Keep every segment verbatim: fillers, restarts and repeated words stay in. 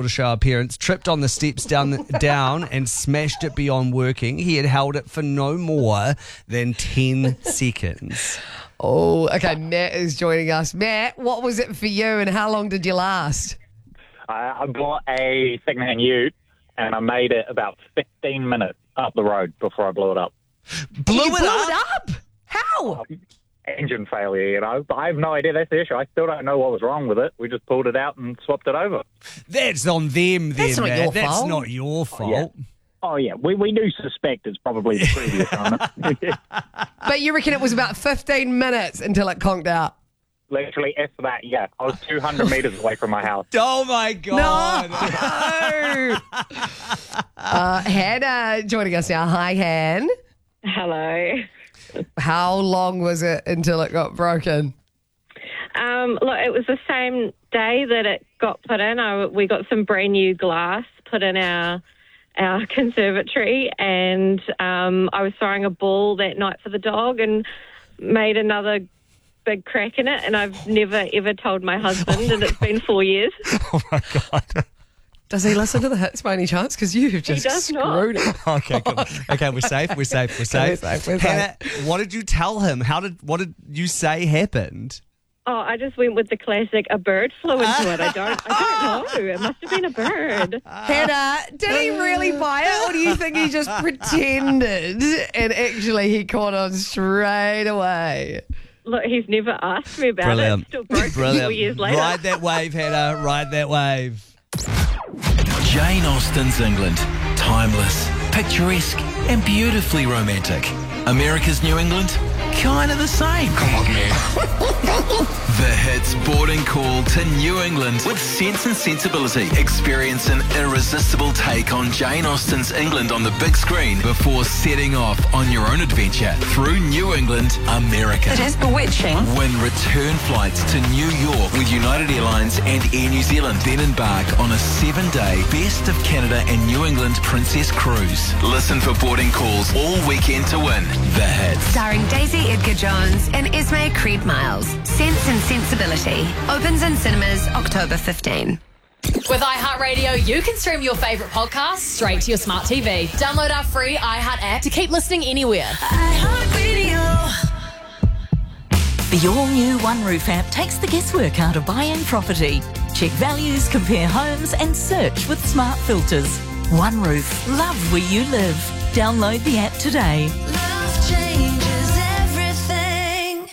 to show appearance, tripped on the steps down, down and smashed it beyond working. He had held it for no more than ten seconds. Oh, okay. Matt is joining us. Matt, what was it for you and how long did you last? Uh, I bought a second-hand ute and I made it about fifteen minutes up the road before I blew it up. Blew, you it, blew up? it up? How? Engine failure, you know. I have no idea. That's the issue. I still don't know what was wrong with it. We just pulled it out and swapped it over. That's on them then, That's not Matt. your That's fault. not your fault. Yeah. Oh, yeah. We we do suspect it's probably the previous owner. But you reckon it was about fifteen minutes until it conked out? Literally, if that, yeah. I was two hundred metres away from my house. Oh, my God. No! uh, Hannah joining us now. Hi, Han. Hello. How long was it until it got broken? Um, look, it was the same day that it got put in. I, we got some brand new glass put in our our conservatory, and um, I was throwing a ball that night for the dog and made another big crack in it, and I've never ever told my husband, and it's been four years. Oh, my God. Does he listen to the hits by any chance? Because you've just does not. screwed it. Okay, good. Okay, we're safe. We're safe. We're safe. We're safe, we're Hannah, what did you tell him? How did what did you say happened? Oh, I just went with the classic, a bird flew into it. I don't, I don't know. It must have been a bird. Hannah, did he really buy it, or do you think he just pretended and actually he caught on straight away? Look, he's never asked me about Brilliant. it. Still broke Brilliant. four years later. Ride that wave, Hannah. Ride that wave. Jane Austen's England. Timeless, picturesque, and beautifully romantic. America's New England? Kind of the same. Come on, man. The Hits boarding call to New England with Sense and Sensibility. Experience an irresistible take on Jane Austen's England on the big screen before setting off on your own adventure through New England, America. It is bewitching. Win return flights to New York with United Airlines and Air New Zealand. Then embark on a seven-day Best of Canada and New England Princess Cruise. Listen for boarding calls all weekend to win. The Hits. Starring Daisy Edgar Jones and Esme Creed Miles. Sense and Sensibility. Opens in cinemas October fifteenth. With iHeartRadio, you can stream your favourite podcasts straight to your smart T V. Download our free iHeart app to keep listening anywhere. iHeartRadio. The all-new One Roof app takes the guesswork out of buying property. Check values, compare homes and search with smart filters. One Roof. Love where you live. Download the app today. Love changes everything.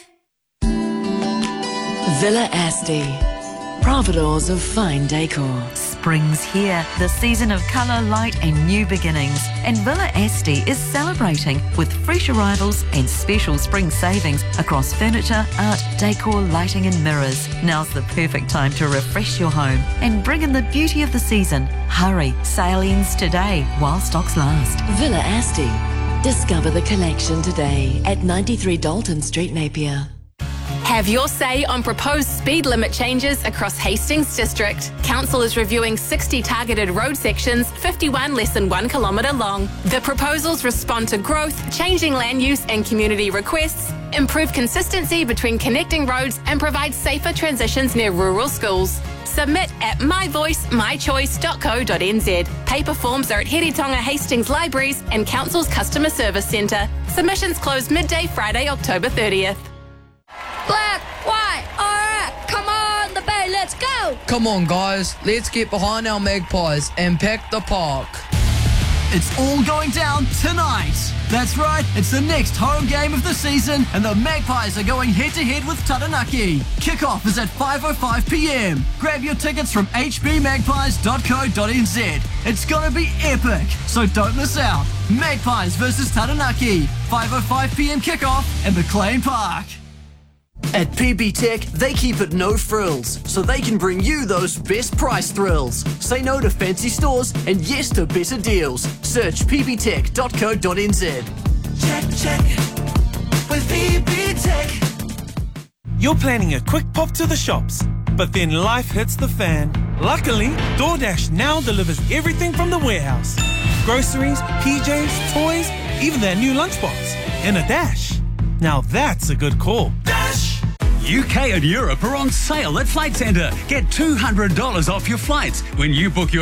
Villa Asti, providors of fine decor. Spring's here, the season of colour, light and new beginnings. And Villa Asti is celebrating with fresh arrivals and special spring savings across furniture, art, decor, lighting and mirrors. Now's the perfect time to refresh your home and bring in the beauty of the season. Hurry, sale ends today while stocks last. Villa Asti. Discover the collection today at ninety-three Dalton Street, Napier. Have your say on proposed speed limit changes across Hastings District. Council is reviewing sixty targeted road sections, fifty-one less than one kilometre long. The proposals respond to growth, changing land use and community requests, improve consistency between connecting roads and provide safer transitions near rural schools. Submit at my voice my choice dot co dot n z. Paper forms are at Heritonga Hastings Libraries and Council's Customer Service Centre. Submissions close midday Friday, October thirtieth. Black, white, alright, come on the bay, let's go! Come on guys, let's get behind our Magpies and pack the park. It's all going down tonight. That's right, it's the next home game of the season and the Magpies are going head-to-head with Taranaki. Kickoff is at five oh five p m. Grab your tickets from h b magpies dot co dot n z. It's gonna be epic, so don't miss out. Magpies versus Taranaki, five oh five p m kickoff at McLean Park. At P B Tech, they keep it no frills, so they can bring you those best price thrills. Say no to fancy stores and yes to better deals. Search p b tech dot co dot n z. Check, check, with P B Tech. You're planning a quick pop to the shops, but then life hits the fan. Luckily, DoorDash now delivers everything from the warehouse. Groceries, P Js, toys, even their new lunchbox. In a dash. Now that's a good call. Dash! U K and Europe are on sale at Flight Centre. Get two hundred dollars off your flights when you book your